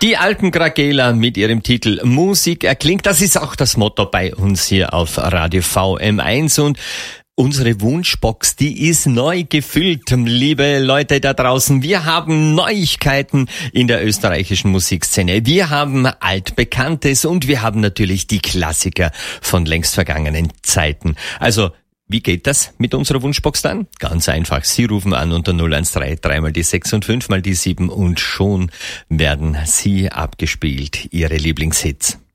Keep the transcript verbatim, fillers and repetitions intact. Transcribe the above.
Die Alpenkragela mit ihrem Titel Musik erklingt. Das ist auch das Motto bei uns hier auf Radio V M eins und unsere Wunschbox, die ist neu gefüllt, liebe Leute da draußen. Wir haben Neuigkeiten in der österreichischen Musikszene. Wir haben Altbekanntes und wir haben natürlich die Klassiker von längst vergangenen Zeiten. Also, wie geht das mit unserer Wunschbox dann? Ganz einfach. Sie rufen an unter null eins drei, drei mal die sechs und fünf mal die sieben und schon werden Sie abgespielt, Ihre Lieblingshits.